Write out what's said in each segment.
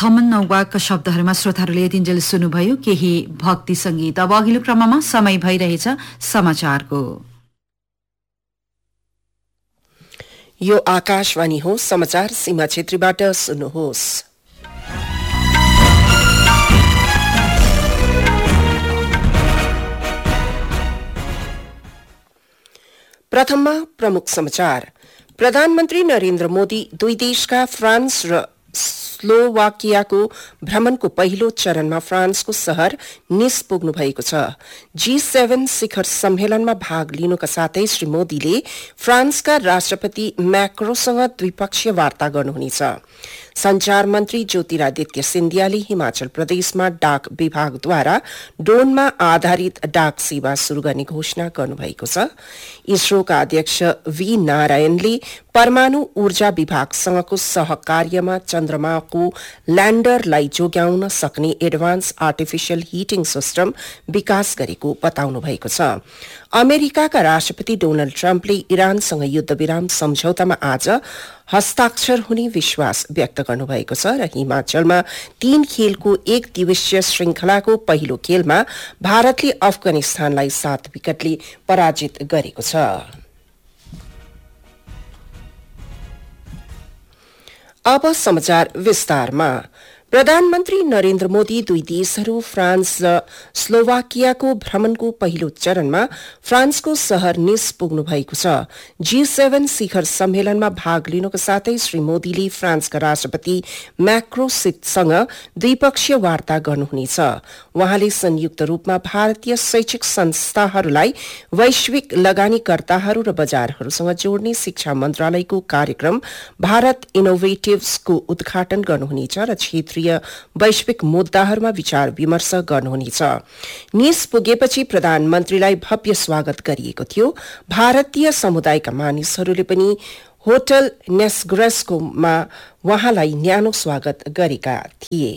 थमन नौवागका शब्दहरूमा श्रोताहरूले यतिन्जेल सुन्नुभयो केही भक्ति संगीत। अब अघिल्लो क्रममा समय भइरहेछ समाचारको। यो आकाशवाणी हो, समाचार सीमा क्षेत्रीबाट सुन्नुहोस्। प्रथममा प्रमुख समाचार। प्रधानमन्त्री नरेन्द्र मोदी दुई देशका फ्रान्स र स्लोवाकियाको भ्रमणको पहिलो चरणमा फ्रान्सको शहर निस पुग्नु भएको छ। G7 शिखर सम्मेलनमा भाग लिनुका साथै श्री मोदीले फ्रान्सका राष्ट्रपति मैक्रोसँग द्विपक्षीय वार्ता गर्नुहुनेछ। संचार मन्त्री ज्योतिरादित्य सिन्धियाले हिमाचल प्रदेशमा डाक विभागद्वारा ड्रोनमा आधारित डाक सेवा शुरू गर्ने घोषणा गर्नुभएको छ। इसरोका अध्यक्ष वी नारायणले परमाणु ऊर्जा विभागसँगको सहकार्यमा चन्द्रमाको ल्याण्डरलाई जोगाउन सक्ने एडभान्स आर्टिफिशियल हिटिङ सिस्टम विकास गरेको बताउनु भएको छ। अमेरिकाका राष्ट्रपति डोनाल्ड ट्रम्पले इरानसँग युद्धविराम सम्झौतामा आज हस्ताक्षर हुने विश्वास व्यक्त गर्नुभएको छ र हिमाचलमा 3 खेलको एक दिवसीय श्रृंखलाको पहिलो खेलमा भारतले अफगानिस्तानलाई 7 विकेटले पराजित गरेको छ। अब समाचार विस्तारमा। प्रधानमन्त्री नरेन्द्र मोदी दुई देशहरू फ्रान्स र स्लोवाकियाको भ्रमणको पहिलो चरणमा फ्रान्सको शहर निस पुग्नु भएको छ। G7 शिखर सम्मेलनमा भाग लिनुका साथै श्री मोदीले फ्रान्सका राष्ट्रपति मैक्रोसँग द्विपक्षीय वार्ता गर्नुहुनेछ। उहाँले संयुक्त रूपमा भारतीय शैक्षिक संस्थाहरूलाई वैश्विक लगानीकर्ताहरू र बजारहरूसँग जोड्ने शिक्षा मन्त्रालयको कार्यक्रम भारत इनोभेटिभ्सको उद्घाटन गर्नुहुनेछ र क्षेत्रीय वैश्विक मुद्दाहरूमा विचार विमर्श गर्नुहुनेछ। निस पुगेपछि प्रधानमन्त्रीलाई भव्य स्वागत गरिएको थियो। भारतीय समुदायका मानिसहरूले पनि होटल नेस्ग्रेस्कोमा उहाँलाई न्यानो स्वागत गरेका थिए।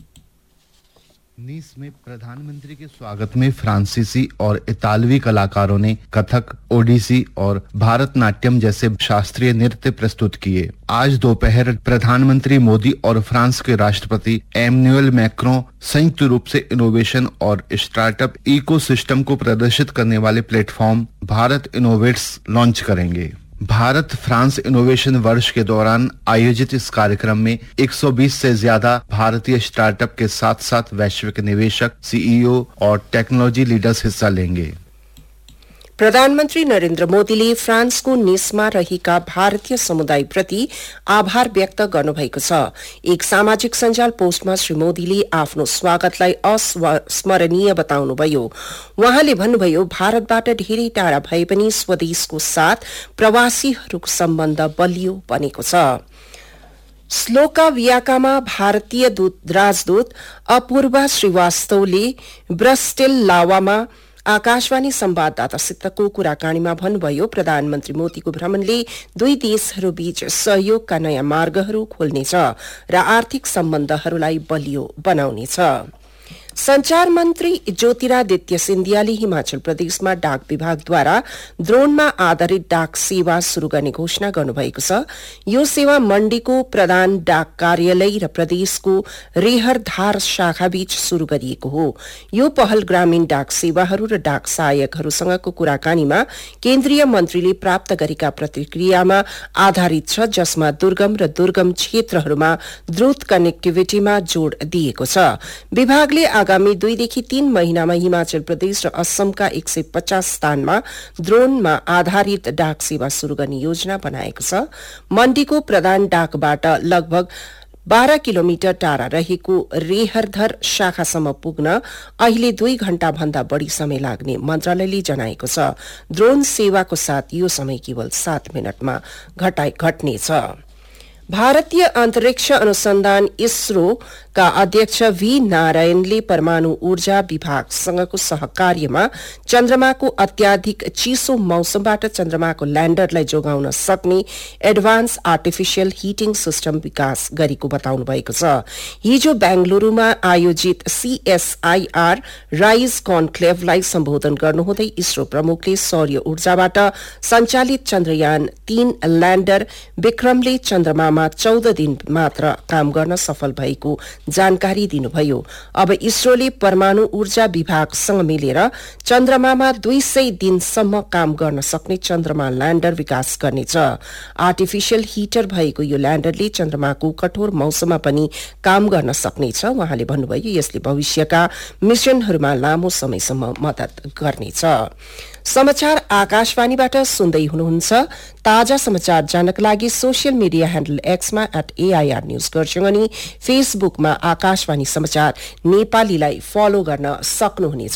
नीस में प्रधानमंत्री के स्वागत में फ्रांसीसी और इतालवी कलाकारों ने कथक, ओडिसी और भारतनाट्यम जैसे शास्त्रीय नृत्य प्रस्तुत किए। आज दोपहर प्रधानमंत्री मोदी और फ्रांस के राष्ट्रपति एमैनुएल मैक्रों संयुक्त रूप से इनोवेशन और स्टार्टअप इकोसिस्टम को प्रदर्शित करने वाले प्लेटफॉर्म भारत इनोवेट्स लॉन्च करेंगे। भारत फ्रांस इनोवेशन वर्ष के दौरान आयोजित इस कार्यक्रम में 120 से ज्यादा भारतीय स्टार्टअप के साथ साथ वैश्विक निवेशक, सीईओ और टेक्नोलॉजी लीडर्स हिस्सा लेंगे। प्रधानमन्त्री नरेन्द्र मोदीले फ्रान्सको निसमा रहेका भारतीय समुदायप्रति आभार व्यक्त गर्नुभएको छ। एक सामाजिक सञ्जाल पोस्टमा श्री मोदीले आफ्नो स्वागतलाई अस्मरणीय बताउनुभयो। उहाँले भन्नुभयो, भारतबाट धेरै टाढा भए पनि स्वदेशको साथ प्रवासीहरूको सम्बन्ध बलियो बनेको छ। स्लोवाकियामा भारतीय राजदूत अपूर्वा श्रीवास्तवले ब्रस्टेस्लावामा आकाशवाणी संवाददातासितको कुराकानीमा भन्नुभयो, प्रधानमन्त्री मोदीको भ्रमणले दुई देशहरू बीच सहयोगका नयाँ मार्गहरू खोल्नेछ र आर्थिक सम्बन्धहरूलाई बलियो बनाउनेछ। संचार मन्त्री ज्योतिरादित्य सिन्धियाले हिमाचल प्रदेशमा डाक विभागद्वारा ड्रोनमा आधारित डाक सेवा शुरू गर्ने घोषणा गर्नुभएको छ। यो सेवा मण्डीको प्रधान डाक कार्यालय र प्रदेशको रेहरधार शाखाबीच शुरू गरिएको हो। यो पहल ग्रामीण डाक सेवाहरू र डाक सहायकहरूसँगको कुराकानीमा केन्द्रीय मन्त्रीले प्राप्त गरेका प्रतिक्रियामा आधारित छ, जसमा दुर्गम र दुर्गम क्षेत्रहरूमा द्रुत कनेक्टिभिटीमा जोड़ दिएको छ। विभागले आगामी 2 देखि 3 महिनामा हिमाचल प्रदेश र असमका 150 स्थानमा ड्रोनमा आधारित डाक सेवा शुरू गर्ने योजना बनाएको छ। मण्डीको प्रधान डाकबाट लगभग 12 किलोमिटर टाढा रहेको रेहरधर शाखासम्म पुग्न अहिले 2 घण्टा भन्दा बढ़ी समय लाग्ने मन्त्रालयले जनाएको छ। ड्रोन सेवाको साथ यो समय केवल 7 मिनटमा घट्नेछ। भारतीय अन्तरिक्ष अनुसन्धान इसरोका अध्यक्ष वी नारायणले परमाणु ऊर्जा विभागसँगको सहकार्यमा चन्द्रमाको अत्याधिक चिसो मौसमबाट चन्द्रमाको ल्याण्डरलाई जोगाउन सक्ने एडभान्स आर्टिफिशियल हिटिङ सिस्टम विकास गरेको बताउनु भएको छ। हिजो बेंगलुरूमा आयोजित CSIR राइज कन्क्लेभलाई सम्बोधन गर्नुहुँदै इसरो प्रमुखले सौर्य ऊर्जाबाट सञ्चालित चन्द्रयान 3 ल्याण्डर विक्रमले चन्द्रमामा चन्द्रमा 14 दिन मात्र काम गर्न सफल भएको जानकारी दिनुभयो। अब इसरोले परमाणु ऊर्जा विभागसँग मिलेर चन्द्रमामा 200 दिनसम्म काम गर्न सक्ने चन्द्रमा ल्याण्डर विकास गर्नेछ। आर्टिफिशियल हिटर भएको यो ल्याण्डरले चन्द्रमाको कठोर मौसममा पनि काम गर्न सक्नेछ। उहाँले भन्नुभयो यसले भविष्यका मिशनहरूमा लामो समयसम्म मद्दत गर्नेछ। समाचार आकाशवाणीबाट सुन्दै हुनुहुन्छ। ताजा समाचार जानका लागि social media handle एक्समा @AIR news गर्छौं अनि फेसबुकमा आकाशवाणी समाचार नेपालीलाई फलो गर्न सक्नुहुनेछ।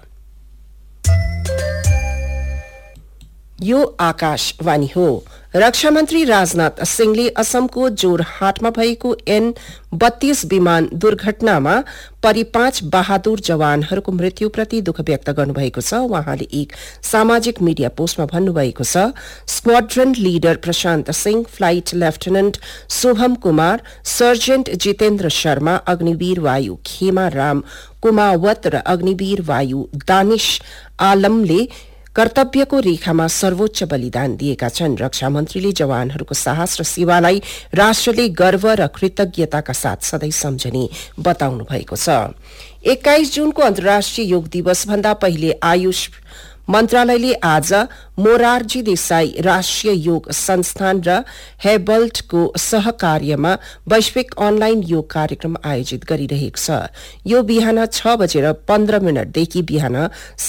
यो आकाशवाणी हो। रक्षा मन्त्री राजनाथ सिंहले असमको जोरहाटमा भएको N-32 विमान दुर्घटनामा परि 5 बहादुर जवानहरूको मृत्युप्रति दुःख व्यक्त गर्नुभएको छ। उहाँले एक सामाजिक मिडिया पोस्टमा भन्नुभएको छ, स्क्वाड्रन लिडर प्रशान्त Singh, flight lieutenant Shubham Kumar, sergeant Jitendra Sharma, Agniveer वायु खेमा राम कुमावत र अग्निवीर वायु दानिश आलमले कर्तव्यको रेखामा सर्वोच्च बलिदान दिएका छन्। रक्षा मन्त्रीले जवानहरूको साहस र सेवालाई राष्ट्रले गर्व र कृतज्ञताका साथ सधैँ सम्झने बताउनु भएको छ। 21 जुनको अन्तर्राष्ट्रिय योग दिवस भन्दा पहिले आयुष मन्त्रालयले आज मोरारजी देसाई राष्ट्रिय योग संस्थान र हेबल्टको सहकार्यमा वैश्विक अनलाइन योग कार्यक्रम आयोजित गरिरहेको छ। यो बिहान 6:15 बिहान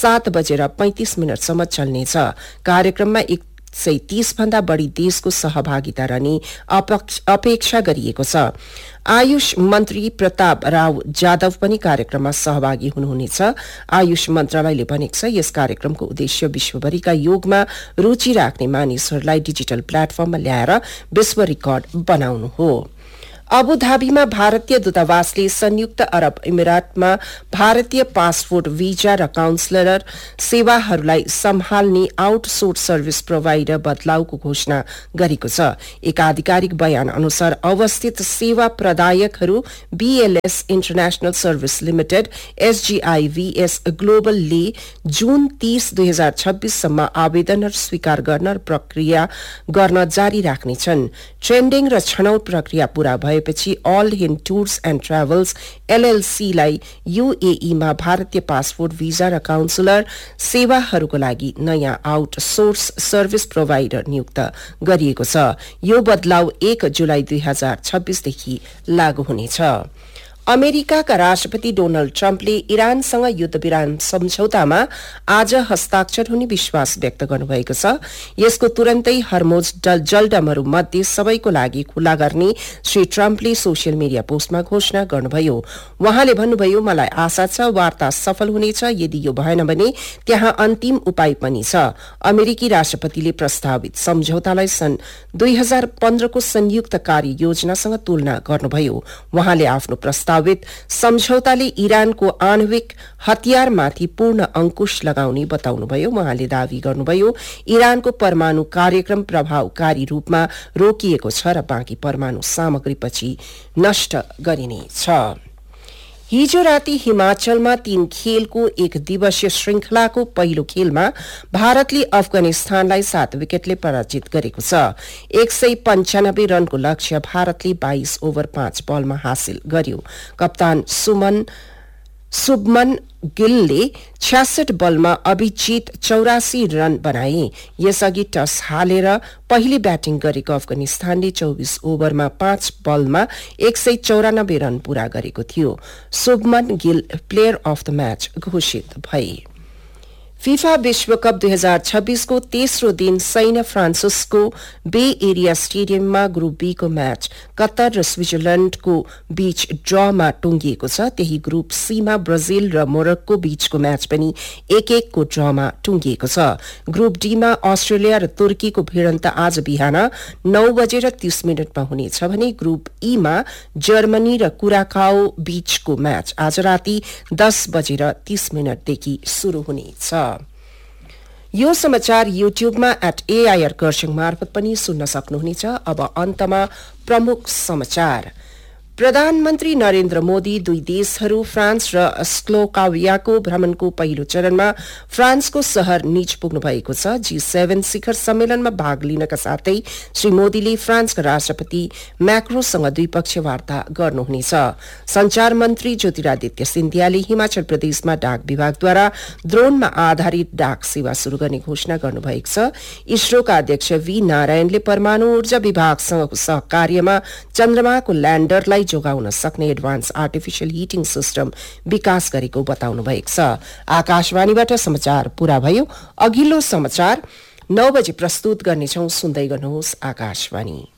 7:35 चल्नेछ। कार्यक्रममा 130 भन्दा बढ़ी देशको सहभागिता रहने अपेक्षा गरिएको छ। आयुष मन्त्री प्रताप राव जादव पनि कार्यक्रममा सहभागी हुनुहुनेछ। आयुष मन्त्रालयले भनेको छ यस कार्यक्रमको उद्देश्य विश्वभरिका योगमा रुचि राख्ने मानिसहरूलाई डिजिटल प्लेटफर्ममा ल्याएर विश्व रेकर्ड बनाउनु हो। अबुधाबीमा भारतीय दूतावासले संयुक्त अरब इमिरातमा भारतीय पासपोर्ट वीजा र काउन्सलर सेवाहरूलाई सम्हाल्ने आउटसोर्स सर्भिस प्रोवाइडर बदलावको घोषणा गरेको छ। एक आधिकारिक बयान अनुसार अवस्थित सेवा प्रदायकहरू BLS international service limited SGIVS ग्लोबलले जुन 30, 2026 सम्म आवेदनहरू स्वीकार गर्न र प्रक्रिया गर्न जारी राख्नेछन्। ट्रेन्डिङ र छनौट प्रक्रिया पूरा भएपछि all Hind tours and travels LLC लाई UAE मा भारतीय पासपोर्ट वीजा र काउन्सलर सेवाहरूको लागि नयाँ आउटसोर्स सर्भिस प्रोवाइडर नियुक्त गरिएको छ। यो बदलाव 1 जुलाई 2026 देखि लागू हुनेछ। अमेरिकाका राष्ट्रपति डोनाल्ड ट्रम्पले इरानसँग युद्धविराम सम्झौतामा आज हस्ताक्षर हुने विश्वास व्यक्त गर्नुभएको छ। यसको तुरन्तै हर्मुज जलडमहरू मध्ये सबैको लागि खुला गर्ने श्री ट्रम्पले सोशल मिडिया पोस्टमा घोषणा गर्नुभयो। उहाँले भन्नुभयो, मलाई आशा छ वार्ता सफल हुनेछ। यदि यो भएन भने त्यहाँ अन्तिम उपाय पनि छ। अमेरिकी राष्ट्रपतिले प्रस्तावित सम्झौतालाई सन् 2015 को संयुक्त कार्य योजनासँग तुलना गर्नुभयो। उहाँले आफ्नो प्रस्तावित सम्झौताले इरानको आणविक हतियारमाथि पूर्ण अंकुश लगाउने बताउनुभयो। उहाँले दावी गर्नुभयो, इरानको परमाणु कार्यक्रम प्रभावकारी रूपमा रोकिएको छ र बाँकी परमाणु सामग्री पछि नष्ट गरिनेछ। हिजो राति हिमाचलमा 3 खेलको एक दिवसीय श्रृंखलाको पहिलो खेलमा भारतले अफगानिस्तानलाई 7 विकेटले पराजित गरेको छ। 195 रनको लक्ष्य भारतले 22 ओभर 5 बलमा हासिल गर्यो। कप्तान शुभमन गिलले 66 बलमा अभिजित 84 रन बनाए। यसअघि टस हालेर पहिले ब्याटिङ गरेको अफगानिस्तानले 24 ओभरमा 5 बलमा 194 रन पूरा गरेको थियो। Shubman Gill player of the match घोषित भए। फीफा विश्वकप 2026 को तेस्रो दिन सैन फ्रान्सिस्को बे एरिया स्टेडियममा ग्रुप बी को म्याच कतर र स्विजरल्याण्डको बीच ड्रमा टुंगिएको छ। त्यही ग्रुप सी मा ब्राजिल र मोरक्को बीचको म्याच पनि 1-1 को ड्रमा टुंगिएको छ। ग्रुप डी मा अस्ट्रेलिया र तुर्कीको भिडन्त आज बिहान 9:30 मा हुनेछ भने ग्रुप ई मा जर्मनी र कुराकाओ बीचको म्याच आज राति 10:30 देखि शुरू हुनेछ। यो समाचार युट्युबमा @AIR कर्सिङ मार्फत पनि सुन्न सक्नुहुनेछ। अब अन्तमा प्रमुख समाचार। प्रधानमन्त्री नरेन्द्र मोदी दुई देशहरू फ्रान्स र स्लोकावियाको भ्रमणको पहिलो चरणमा फ्रान्सको शहर नीच पुग्नु भएको छ। G7 शिखर सम्मेलनमा भाग लिनका साथै श्री मोदीले फ्रान्सका राष्ट्रपति मैक्रोसँग द्विपक्षीय वार्ता गर्नुहुनेछ। संचार मन्त्री ज्योतिरादित्य सिन्धियाले हिमाचल प्रदेशमा डाक विभागद्वारा ड्रोनमा आधारित डाक सेवा शुरू गर्ने घोषणा गर्नुभएको छ। इसरोका अध्यक्ष वी नारायणले परमाणु ऊर्जा विभागसँगको सहकार्यमा चन्द्रमाको ल्याण्डरलाई जोगाउन सक्ने एडभान्स आर्टिफिशियल हिटिङ सिस्टम विकास गरेको बताउनु भएको छ। आकाशवाणीबाट समाचार पूरा भयो। अघिल्लो समाचार 9 बजे प्रस्तुत गर्नेछौं। सुन्दै गर्नुहोस् आकाशवाणी।